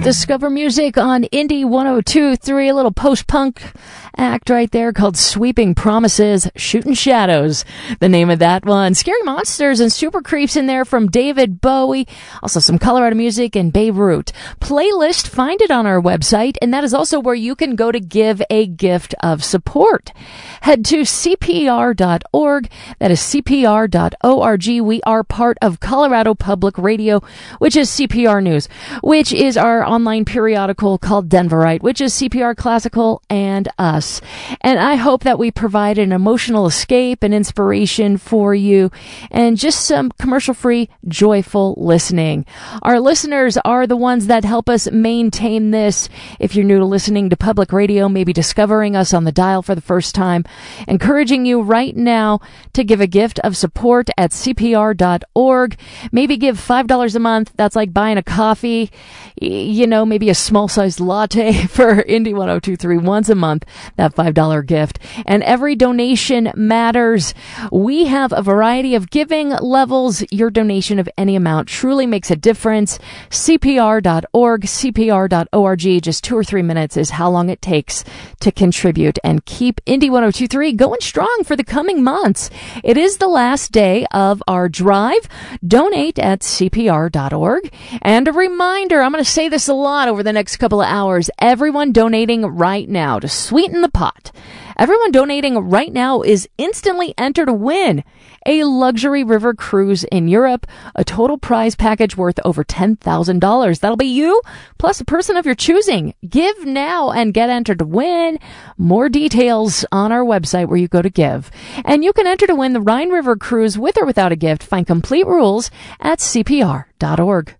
Discover music on Indie 102.3, a little post-punk act right there called Sweeping Promises, Shooting Shadows, the name of that one. Scary Monsters and Super Creeps in there from David Bowie. Also some Colorado music and Beirut. Playlist, find it on our website, and that is also where you can go to give a gift of support. Head to CPR.org. That is CPR.org. We are part of Colorado Public Radio, which is CPR News, which is our online periodical called Denverite, which is CPR Classical and us. And I hope that we provide an emotional escape and inspiration for you and just some commercial-free, joyful listening. Our listeners are the ones that help us maintain this. If you're new to listening to public radio, maybe discovering us on the dial for the first time, encouraging you right now to give a gift of support at CPR.org. Maybe give $5 a month. That's like buying a coffee, maybe a small-sized latte for Indie 102.3 once a month, that $5 gift. And every donation matters. We have a variety of giving levels. Your donation of any amount truly makes a difference. CPR.org, CPR.org. Just 2 or 3 minutes is how long it takes to contribute and keep Indie 102.3 going strong for the coming months. It is the last day of our drive. Donate at CPR.org. And a reminder, I'm going to say this a lot over the next couple of hours, everyone donating right now to sweeten the pot. Everyone donating right now is instantly entered to win a luxury river cruise in Europe, a total prize package worth over $10,000. That'll be you, plus a person of your choosing. Give now and get entered to win. More details on our website where you go to give. And you can enter to win the Rhine River cruise with or without a gift. Find complete rules at CPR.org.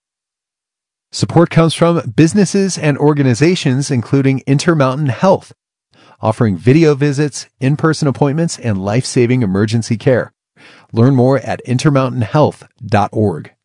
Support comes from businesses and organizations including Intermountain Health, offering video visits, in-person appointments, and life-saving emergency care. Learn more at intermountainhealth.org.